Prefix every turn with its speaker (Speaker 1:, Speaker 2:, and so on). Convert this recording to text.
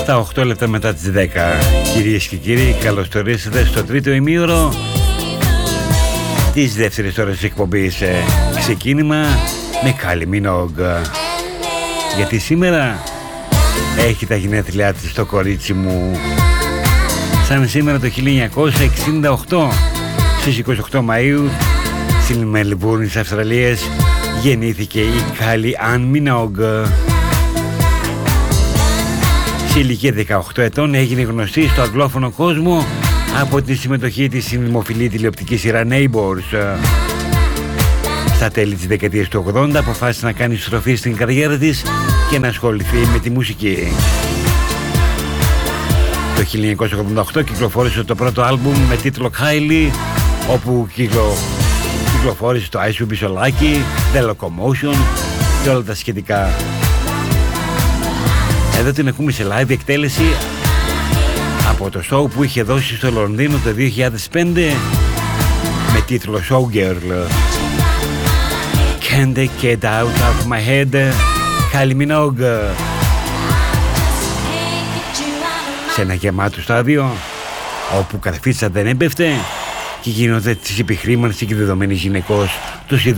Speaker 1: Στα 8 λεπτά μετά τις 10. Κυρίες και κύριοι, καλώς ορίσατε στο τρίτο ημίωρο της δεύτερης ώρας της εκπομπής. Ξεκίνημα με Kylie Minogue, γιατί σήμερα έχει τα γενέθλιά της το κορίτσι μου. Σαν σήμερα το 1968, στις 28 Μαΐου, στην Μελβούρνη της Αυστραλίας, γεννήθηκε η Kylie Ann Minogue. Σε ηλικία 18 ετών έγινε γνωστή στο αγγλόφωνο κόσμο από τη συμμετοχή της στην δημοφιλή τηλεοπτική σειρά Neighbours. Στα τέλη της δεκαετίας του 80 αποφάσισε να κάνει στροφή στην καριέρα της και να ασχοληθεί με τη μουσική. Το 1988 κυκλοφόρησε το πρώτο άλμπουμ με τίτλο Kylie, όπου κυκλοφόρησε το I Should Be So Lucky, The Locomotion και όλα τα σχετικά. Εδώ την ακούμε σε live εκτέλεση από το show που είχε δώσει στο Λονδίνο το 2005 με τίτλο Showgirl. Can't get out of my head, Kylie Minogue. Σε ένα γεμάτο στάδιο όπου καρφίτσα δεν έμπεφτε και γίνονται της επιχρήμανσης και δεδομένης γυναικός του